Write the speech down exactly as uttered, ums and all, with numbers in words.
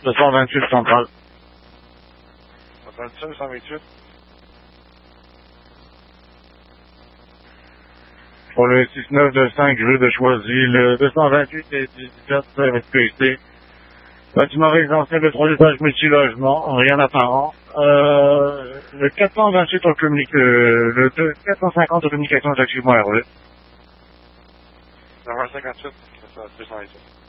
deux cent vingt-huit central. deux cent vingt-huit. Pour le six neuf deux cinq rue de Choisy, le deux cent vingt-huit et dix-sept S P C. Bâtiment résidentiel de trois étages multi-logement, rien d'apparent. Euh, le quatre cent vingt-huit au communique, euh, le deux, quatre cent cinquante aux communications d'activement R E. neuf cent cinquante-huit, deux cent vingt-huit.